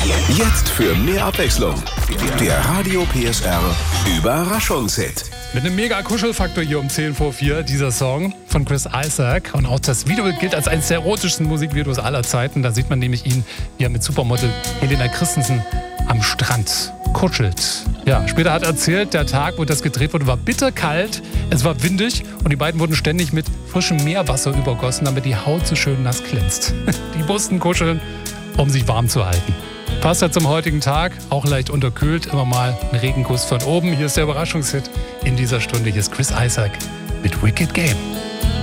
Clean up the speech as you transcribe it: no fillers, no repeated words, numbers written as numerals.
Jetzt für mehr Abwechslung. Der Radio PSR Überraschungshit. Mit einem mega Kuschelfaktor hier um 10 vor 4, dieser Song von Chris Isaak. Und auch das Video gilt als eines der erotischsten Musikvideos aller Zeiten. Da sieht man nämlich ihn, wie er mit Supermodel Helena Christensen am Strand kuschelt. Ja, später hat er erzählt, der Tag, wo das gedreht wurde, war bitterkalt, es war windig und die beiden wurden ständig mit frischem Meerwasser übergossen, damit die Haut so schön nass glänzt. Die mussten kuscheln, um sich warm zu halten. Passt ja zum heutigen Tag, auch leicht unterkühlt, immer mal ein Regenguss von oben. Hier ist der Überraschungshit in dieser Stunde. Hier ist Chris Isaak mit Wicked Game.